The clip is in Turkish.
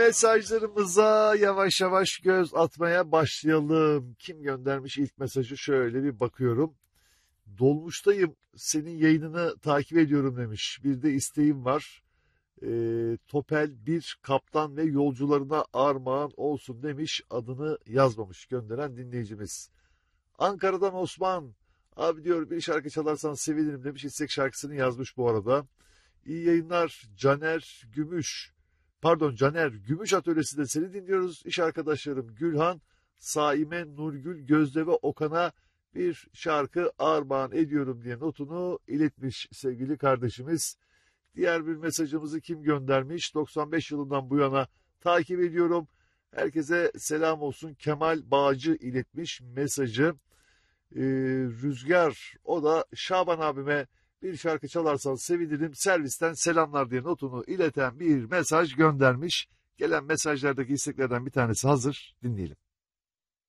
Mesajlarımıza yavaş yavaş göz atmaya başlayalım. Kim göndermiş ilk mesajı, şöyle bir bakıyorum. Dolmuştayım, senin yayınını takip ediyorum demiş. Bir de isteğim var. Topel bir kaptan ve yolcularına armağan olsun demiş. Adını yazmamış gönderen dinleyicimiz. Ankara'dan Osman. Abi diyor, bir şarkı çalarsan sevinirim demiş. İstek şarkısını yazmış bu arada. İyi yayınlar Caner Gümüş. Pardon, Caner Gümüş Atölyesi'nde seni dinliyoruz. İş arkadaşlarım Gülhan, Saime, Nurgül, Gözde ve Okan'a bir şarkı armağan ediyorum diye notunu iletmiş sevgili kardeşimiz. Diğer bir mesajımızı kim göndermiş? 95 yılından bu yana takip ediyorum. Herkese selam olsun. Kemal Bağcı iletmiş mesajı. Rüzgar, o da Şaban abime bir şarkı çalarsan sevinirim, servisten selamlar diye notunu ileten bir mesaj göndermiş. Gelen mesajlardaki isteklerden bir tanesi hazır, dinleyelim.